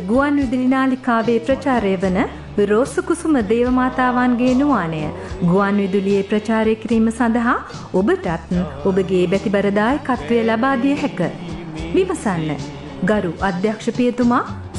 ගුවන් විදුලි නාලිකාවේ ප්‍රචාරය වන රෝස කුසුම දේවමාතාවන්ගේ නුවාණය ගුවන් විදුලියේ ප්‍රචාරය කිරීම සඳහා ඔබටත් ඔබගේ බැතිබර දායකත්වය ලබා දිය හැක. විමසන්න. ගරු අධ්‍යක්ෂ පියතුමා